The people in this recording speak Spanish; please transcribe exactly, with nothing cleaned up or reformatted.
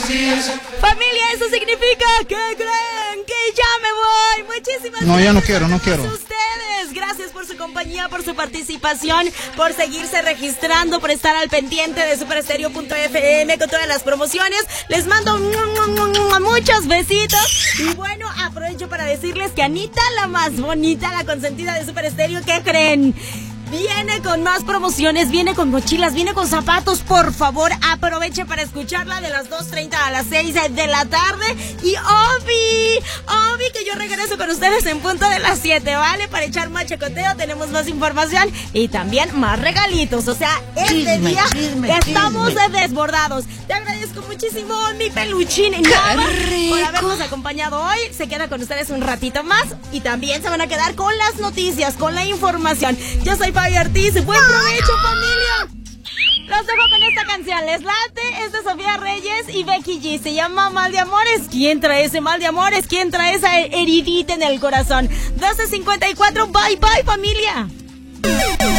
Familia, eso significa que creen que ya me voy. Muchísimas no, gracias. Ya no quiero, no quiero. Ustedes, gracias por su compañía, por su participación, por seguirse registrando, por estar al pendiente de super estéreo punto efe eme con todas las promociones. Les mando muchos besitos. Y bueno, aprovecho para decirles que Anita, la más bonita, la consentida de Super Estéreo, ¿qué creen? Viene con más promociones, viene con mochilas, viene con zapatos. Por favor, aproveche para escucharla de las dos treinta a las seis de la tarde. Y Obi, Obi, que yo regreso con ustedes en punto de las siete, ¿vale? Para echar más chacoteo, tenemos más información y también más regalitos. O sea, este chisme, día chisme, estamos chisme. desbordados. Te agradezco muchísimo, mi peluchín Nava, por habernos acompañado hoy. Se queda con ustedes un ratito más y también se van a quedar con las noticias, con la información. Yo soy Fabi Ortiz. Buen provecho, familia. Los dejo con esta canción. ¿Les late? Es de Sofía Reyes y Becky G. Se llama Mal de Amores. ¿Quién trae ese mal de amores? ¿Quién trae esa heridita en el corazón? doce cincuenta y cuatro. Bye, bye, familia.